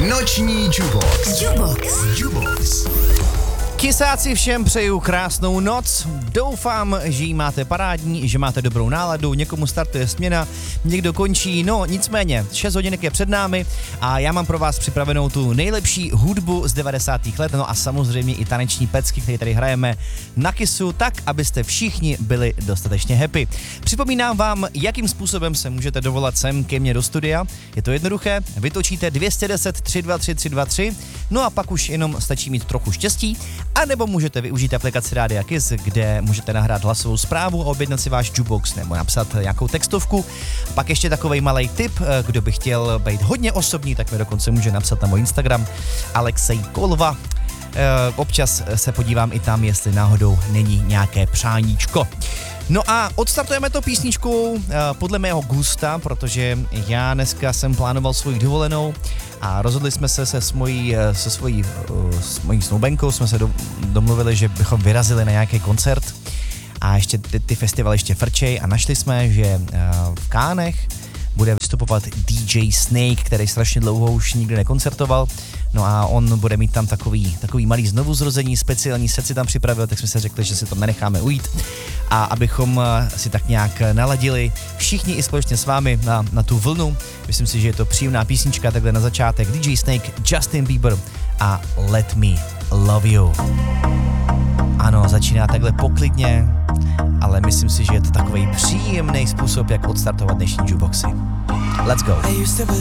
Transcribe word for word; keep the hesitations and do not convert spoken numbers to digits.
Noční Jubox. Jubox. Jubox. Kysáci, všem přeju krásnou noc, doufám, že ji máte parádní, že máte dobrou náladu, někomu startuje směna, někdo končí, no nicméně, šest hodinek je před námi a já mám pro vás připravenou tu nejlepší hudbu z devadesátých let, no a samozřejmě i taneční pecky, které tady hrajeme na Kissu, tak, abyste všichni byli dostatečně happy. Připomínám vám, jakým způsobem se můžete dovolat sem ke mně do studia, je to jednoduché, vytočíte dvě stě deset tři dva tři tři dva tři, no a pak už jenom stačí mít trochu štěstí. A nebo můžete využít aplikaci Rádia Kiss, kde můžete nahrát hlasovou zprávu a objednat si váš jukebox nebo napsat nějakou textovku. Pak ještě takovej malej tip, kdo by chtěl být hodně osobní, tak mi dokonce může napsat na můj Instagram Alexej Kolva. E, občas se podívám i tam, jestli náhodou není nějaké přáníčko. No a odstartujeme to písničkou podle mého gusta, protože já dneska jsem plánoval svoji dovolenou a rozhodli jsme se se svojí, se svojí, s mojí snoubenkou, jsme se do, domluvili, že bychom vyrazili na nějaký koncert a ještě ty, ty festivaly ještě frčej a našli jsme, že v Kánech bude vystupovat D J Snake, který strašně dlouho už nikdy nekoncertoval. No a on bude mít tam takový, takový malý znovuzrození, speciální set si tam připravil, tak jsme si řekli, že si to nenecháme ujít. A abychom si tak nějak naladili všichni i společně s vámi na, na tu vlnu. Myslím si, že je to příjemná písnička, takhle na začátek. D J Snake, Justin Bieber a Let Me Love You. Ano, začíná takhle poklidně, ale myslím si, že je to takový příjemný způsob, jak odstartovat dnešní jukeboxy. Let's go.